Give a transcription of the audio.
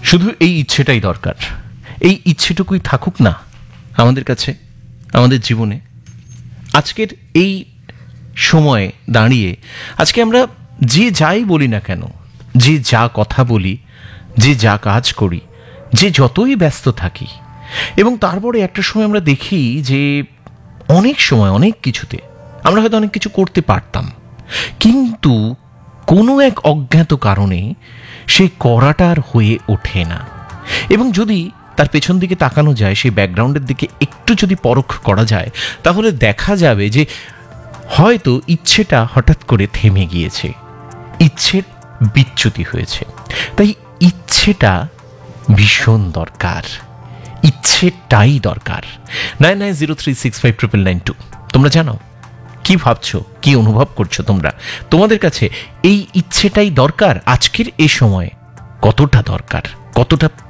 শুধু এই ইচ্ছেটাই দরকার, এই ইচ্ছেটুকুই থাকুক না আমাদের কাছে, আমাদের জীবনে। আজকের এই সময়ে দাঁড়িয়ে আজকে আমরা যে যাই বলি না কেন, যে যা কথা বলি, যে যা কাজ করি, যে যতই ব্যস্ত থাকি, এবং তারপরে একটা সময় আমরা দেখি যে অনেক সময় অনেক কিছুতে আমরা হয়তো অনেক কিছু করতে পারতাম, কিন্তু কোনো এক অজ্ঞাত কারণে সেই করাটা আর হয়ে ওঠে না। এবং যদি তার পেছন দিকে তাকানো যায়, সেই ব্যাকগ্রাউন্ডের দিকে একটু যদি পরখ করা যায়, তাহলে দেখা যাবে যে হয়তো ইচ্ছেটা হঠাৎ করে থেমে গিয়েছে, ইচ্ছের বিচ্যুতি হয়েছে। তাই ইচ্ছেটা ভীষণ দরকার, ইচ্ছেটাই দরকার। 9903659992। তোমরা জানো কি ভাবছো, কি অনুভব করছো তোমরা? তোমাদের কাছে এই ইচ্ছেটাই দরকার আজকের এই সময়ে কতটা দরকার, কতটা